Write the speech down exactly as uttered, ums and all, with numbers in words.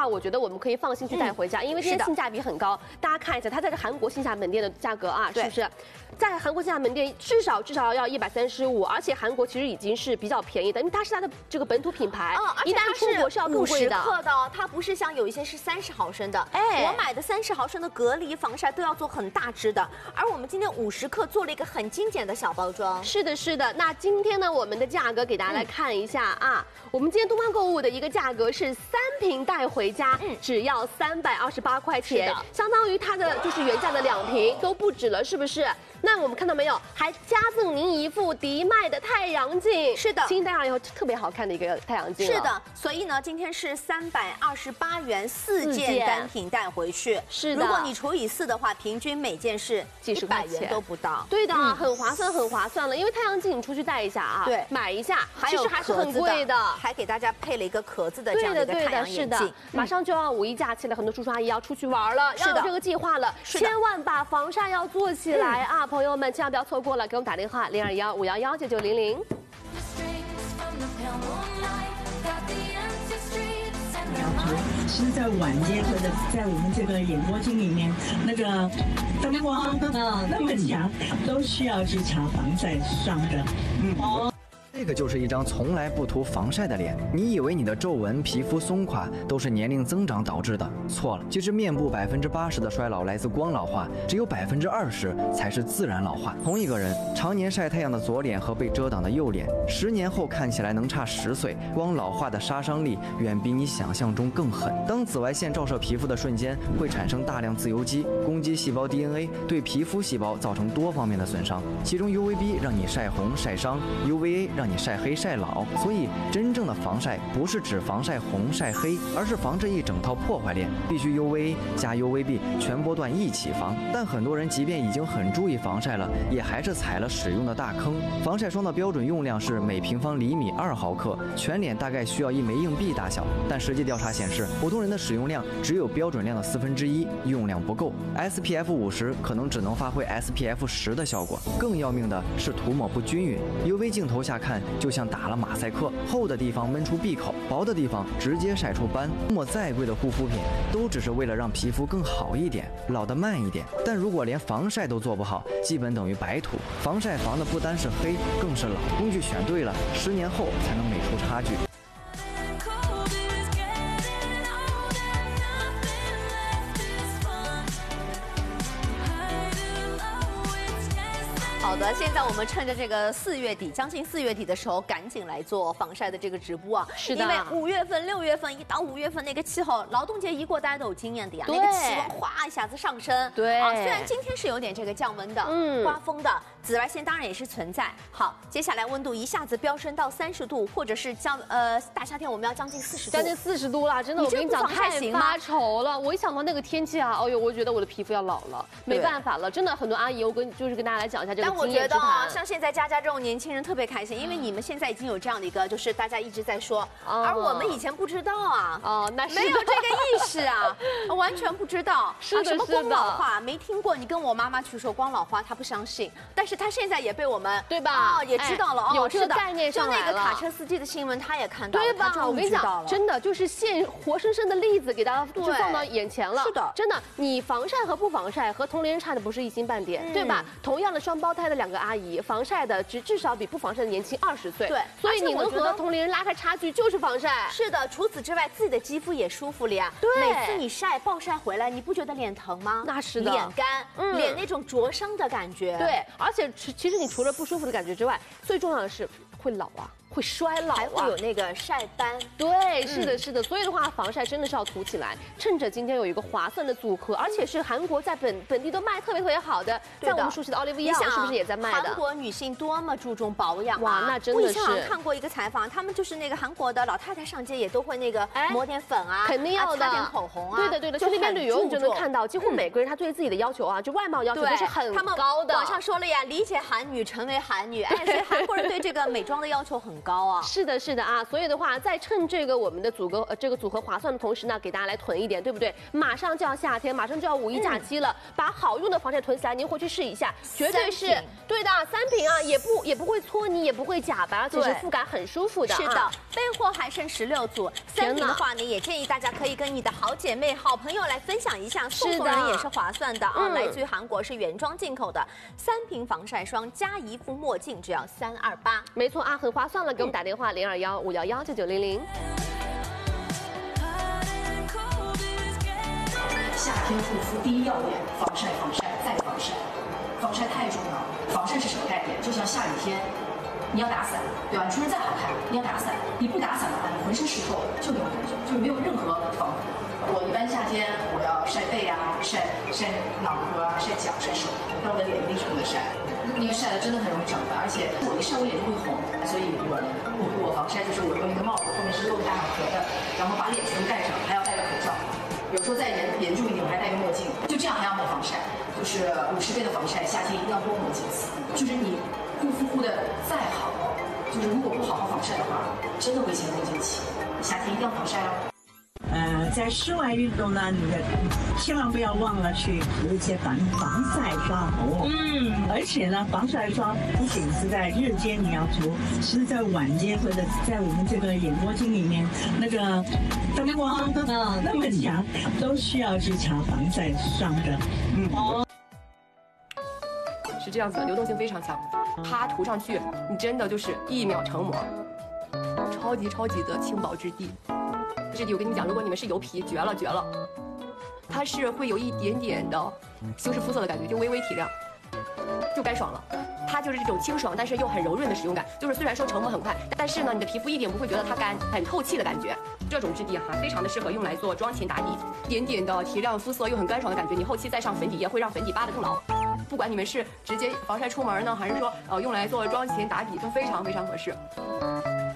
话，我觉得我们可以放心去带回家，因为这些性价比很高。大家看一下，它在这韩国线下门店的价格啊，是不是？在韩国线下门店至少至少要一百三十五，而且韩国其实已经是比较便宜的，因为它是它的这个本土品牌， 哦， 一旦出国是要更贵的。 五十克的，它不是像有一些是三十毫升的。哎，我买的三十毫升的隔离防晒都要做很大支的，而我们今天五十克做了一个很精简的小包装。 是的，是的。那今天呢，我们的价格给大家来看一下啊，我们今天东方购物的一个价格是三瓶带回家，嗯，只要三百二十八块钱，相当于它的就是原价的两瓶都不止了，是不是？那我们看到没有，还加赠您一副迪麦的太阳镜。 是的， 新戴上以后特别好看的一个太阳镜。 是的，所以呢，今天是三百二十八元四件单品带回去。 是的， 如果你除以四的话，平均每件是几十块钱都不到。 对的，嗯、很划算，很划算了。因为太阳镜你出去戴一下啊， 对， 买一下，其实还是很贵的。 还给大家配了一个壳子的这样的一个太阳眼镜。 是的，马上就要五一假期了，很多叔叔阿姨要出去玩了，要有这个计划了，千万把防晒要做起来啊，朋友们，千万不要错过了，给我们打电话零二幺五幺幺九九零零。 其实，在晚间或者在我们这个演播厅里面，那个灯光啊那么强，都需要去擦防晒霜的。嗯。哦。 这个就是一张从来不涂防晒的脸，你以为你的皱纹、皮肤松垮都是年龄增长导致的？错了，其实面部百分之八十的衰老来自光老化，只有百分之二十才是自然老化。同一个人常年晒太阳的左脸和被遮挡的右脸，十年后看起来能差十岁。光老化的杀伤力远比你想象中更狠。当紫外线照射皮肤的瞬间，会产生大量自由基，攻击细胞 D N A， 对皮肤细胞造成多方面的损伤。其中 U V B 让你晒红晒伤 ，U V A 让你晒黑晒老，所以真正的防晒不是指防晒红晒黑，而是防这一整套破坏链，必须 U V A 加 U V B 全波段一起防。但很多人即便已经很注意防晒了，也还是踩了使用的大坑。防晒霜的标准用量是每平方厘米二毫克，全脸大概需要一枚硬币大小，但实际调查显示，普通人的使用量只有标准量的四分之一，用量不够。S P F 五十可能只能发挥 S P F 十的效果。更要命的是涂抹不均匀 ，U V 镜头下看就像打了马赛克，厚的地方闷出闭口，薄的地方直接晒出斑。涂抹再贵的护肤品，都只是为了让皮肤更好一点，老得慢一点。但如果连防晒都做不好，基本等于白涂。防晒防的不单是黑，更是老。工具选对了，十年后才能美出差距。 好的，现在我们趁着这个四月底，将近四月底的时候，赶紧来做防晒的这个直播啊！ 是的， 因为五月份、六月份一到五月份那个气候，劳动节一过，大家都有经验的呀，那个气温哗一下子上升。 对啊，虽然今天是有点这个降温的，嗯，刮风的，紫外线当然也是存在。好，接下来温度一下子飙升到三十度，或者是将呃大夏天我们要将近四十度， 将近四十度了，真的，我跟你讲太发愁了。我一想到那个天气啊，哎呦，我觉得我的皮肤要老了，没办法了，真的很多阿姨，我跟就是跟大家来讲一下这个。 我觉得啊，像现在佳佳这种年轻人特别开心，因为你们现在已经有这样的一个，就是大家一直在说，哦、而我们以前不知道啊，哦，那是没有这个意识啊，完全不知道。 是的， 什么光老化没听过？你跟我妈妈去说光老化，她不相信，但是她现在也被我们对吧？ 哦，也知道了， 哎、 哦， 有这个概念上来了。 就那个卡车司机的新闻，她也看到了， 对吧？我跟你讲，真的就是现活生生的例子给大家就放到眼前了。 是的， 真的，你防晒和不防晒和同龄人差的不是一星半点，嗯、对吧？同样的双胞胎的两个阿姨，防晒的只至少比不防晒的年轻二十岁。 对， 所以你能和同龄人拉开差距，就是防晒。 是的，除此之外，自己的肌肤也舒服了呀。 对， 每次你晒暴晒回来，你不觉得脸疼吗？ 那是的， 脸干，嗯、脸那种灼伤的感觉。 对，而且其实你除了不舒服的感觉之外，最重要的是会老啊。会衰老啊， 还会有那个晒斑。 对，是的，是的。所以的话，防晒真的是要涂起来。趁着今天有一个划算的组合，而且是韩国在本本地都卖特别特别好的，在我们熟悉的 Olive Young 是不是也在卖的？ 韩国女性多么注重保养啊！ 哇，那真的是。 我以前好像看过一个采访，他们就是那个韩国的老太太上街也都会那个抹点粉啊， 肯定要的， 擦点口红啊。 对的，对的。去那边旅游你就能看到，几乎每个人他对自己的要求啊，就外貌要求都是很高的。 网上说了呀，理解韩女，成为韩女。哎，所以韩国人对这个美妆的要求很很高啊。 是的，是的啊，所以的话，在趁这个我们的组合呃这个组合划算的同时呢，给大家来囤一点，对不对？马上就要夏天，马上就要五一假期了，嗯、把好用的防晒囤起来，您回去试一下，绝对是对的，三瓶啊，也不也不会搓泥，也不会假白，而且是肤感很舒服的。 是的， 啊、 备货还剩十六组，三瓶的话呢，也建议大家可以跟你的好姐妹、好朋友来分享一下，送送人也是划算的啊。嗯、来自于韩国，是原装进口的三瓶防晒霜加一副墨镜，只要三二八。 没错啊，很划算了，给我们打电话零二幺五幺幺九九零零。 夏天护肤第一要点，防晒，防晒再防晒，防晒太重要。防晒是什么概念？就像下雨天，你要打伞，对吧？你出门再好看，你要打伞，你不打伞的话，你浑身湿透，就那种感觉，就是没有任何防护。我一般夏天我要晒背啊，晒晒脑壳啊，晒脚，晒手，但我的脸一定是不能晒，因为晒了真的很容易长斑，而且我一晒我脸就会红，所以我我我防晒就是我用一个帽子，后面是露大脑壳的，然后把脸全部盖上，还要戴个口罩。有时候再严严重一点，我还戴个墨镜，就这样还要抹防晒，就是五十倍的防晒，夏天一定要多抹几次。就是你护肤护的再好，就是如果不好好防晒的话，真的会前功尽弃。夏天一定要防晒哦。 呃，在室外运动呢，你的千万不要忘了去涂一些防防晒霜哦。嗯，而且呢，防晒霜不仅是在日间你要涂，其实在晚间或者在我们这个眼波镜里面，那个灯光啊那么强，都需要去擦防晒霜的。嗯。哦。 是这样子的，流动性非常强，它涂上去，你真的就是一秒成膜，超级超级的轻薄质地。质地我跟你们讲，如果你们是油皮，绝了绝了，它是会有一点点的修饰肤色的感觉，就微微提亮，就干爽了。它就是这种清爽但是又很柔润的使用感，就是虽然说成膜很快，但是呢你的皮肤一点不会觉得它干，很透气的感觉。这种质地哈，非常的适合用来做妆前打底，一点点的提亮肤色又很干爽的感觉，你后期再上粉底液会让粉底扒得更牢。不管你们是直接防晒出门呢，还是说呃用来做妆前打底，都非常非常合适。